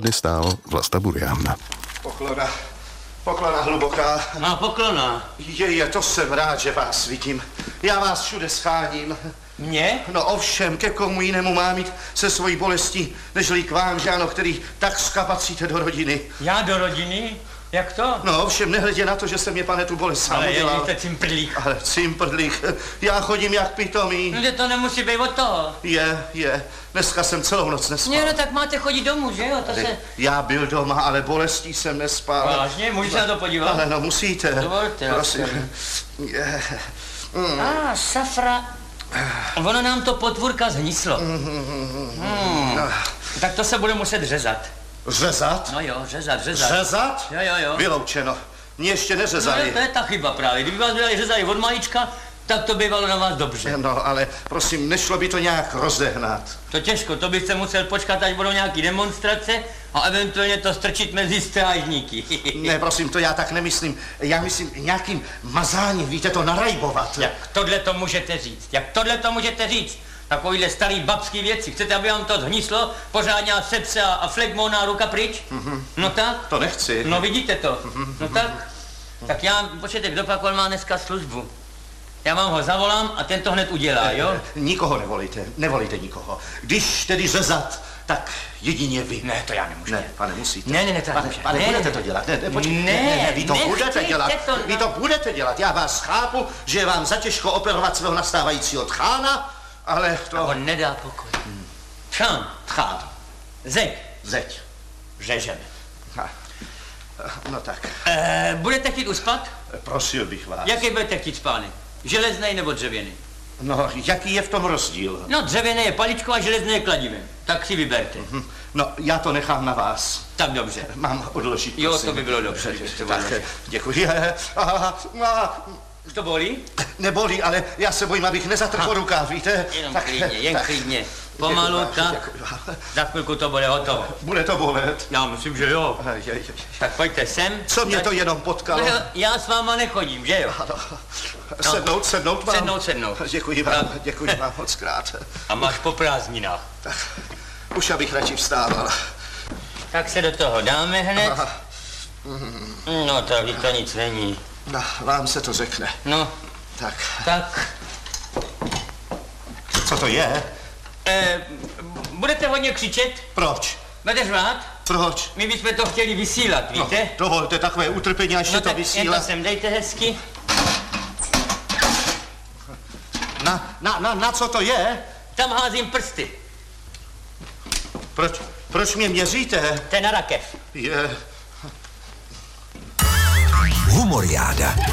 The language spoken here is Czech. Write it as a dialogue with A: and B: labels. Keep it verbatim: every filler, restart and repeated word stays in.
A: dny stál Vlasta Burian.
B: Poklona, poklona hluboká.
C: No, poklona.
B: Je, je, to jsem rád, že vás vidím. Já vás všude scháním.
C: Mně?
B: No ovšem, ke komu jinému mám jít se svojí bolestí, nežli k vám, že ano, který tak skapacíte do rodiny.
C: Já do rodiny? Jak to?
B: No ovšem, nehledě na to, že jsem mě, pane, tu bolest sám
C: ale
B: udělal.
C: Ale je, cimprlík.
B: Ale cimprlík, já chodím jak pitomý.
C: No, že to nemusí být od toho.
B: Je, je, dneska jsem celou noc nespal.
C: Ne, no tak máte chodit domů, že jo, to
B: ale
C: se...
B: Já byl doma, ale bolestí jsem nespal.
C: Vážně, můžu se na to podívat?
B: Ale no, musíte.
C: Dovolte.
B: Prosím. Je.
C: Mm. A, ah, safra... Ono nám to potvůrka zhníslo. Hmm. Tak to se bude muset řezat.
B: Řezat?
C: No jo, řezat, řezat.
B: Řezat?
C: Jo, jo, jo.
B: Vyloučeno. Mě ještě neřezali.
C: No, to je ta chyba právě. Kdyby vás byli řezali od malička, tak to bývalo na vás dobře.
B: No, ale prosím, nešlo by to nějak rozehnat.
C: To těžko, to byste musel počkat, až budou nějaký demonstrace a eventuálně to strčit mezi strážníky.
B: Ne, prosím, to já tak nemyslím. Já myslím nějakým mazáním, víte, to narajbovat.
C: Jak tohle to můžete říct? Jak tohle to můžete říct? Takovýhle starý babský věci. Chcete, aby vám to zhníslo? Pořádně sepse a, a flegmona ruka pryč? Mm-hmm. No tak?
B: To nechci.
C: No vidíte to. Mm-hmm. No tak? Tak já, počkejte, kdo pak on má dneska službu? Já vám ho zavolám a ten to hned udělá, jo?
B: Nikoho nevolíte, nevolíte nikoho. Když tedy řezat, tak jedině vy.
C: Ne, to já nemůžu.
B: Ne, pane, musíte.
C: Ne, ne, ne, to
B: pane,
C: nemůžu.
B: pane,
C: ne,
B: budete
C: ne,
B: to dělat. Ne, ne, počkej.
C: Ne,
B: ne, ne, vy to budete dělat.
C: To,
B: vy to budete dělat. Já vás chápu, že je vám zatěžko operovat svého nastávajícího tchána, ale to...
C: A on nedá pokoj. Hmm. Tchán.
B: Tchán.
C: Zeď.
B: Zeď.
C: Řežeme.
B: Ha. No tak.
C: E, budete chtít uspat?
B: Prosil bych vás.
C: Jaký budete chtít spánek? Železnej nebo dřevěný?
B: No, jaký je v tom rozdíl?
C: No, dřevěné je paličkou a železné je kladivem. Tak si vyberte.
B: Mm-hmm. No, já to nechám na vás.
C: Tak dobře.
B: Mám odložit,
C: Jo,
B: prosím.
C: to by bylo dobře.
B: Tak, děkuji. Aha, aha.
C: To bolí?
B: Nebolí, ale já se bojím, abych nezatrhl rukáv, víte?
C: Jenom
B: tak,
C: klidně, jen
B: tak.
C: klidně. Pomalu, tak. Za chvilku to bude hotovo.
B: Bude to bolet?
C: Já myslím, že jo.
B: Je, je, je.
C: Tak pojďte sem.
B: Co mě
C: tak...
B: to jenom potkalo?
C: No, já s váma nechodím, že jo?
B: Ano. Sednout, sednout mám.
C: Sednout, sednout.
B: Děkuji vám,
C: tak.
B: děkuji vám moc krát.
C: A máš po prázdninách.
B: Tak, už abych radši vstával.
C: Tak se do toho dáme hned. Aha. No, tady to nic není.
B: No, vám se to řekne.
C: No.
B: Tak.
C: Tak.
B: Co to je?
C: Eh, budete hodně křičet?
B: Proč?
C: Budete řvát?
B: Proč?
C: My bychom to chtěli vysílat, víte?
B: No, dovolte takové utrpení, až
C: no,
B: to vysílat.
C: No tak sem dejte hezky.
B: Na, na, na, na co to je?
C: Tam házím prsty.
B: Proč, proč mě měříte?
C: To je na rakev.
B: Je...
D: Humoriáda.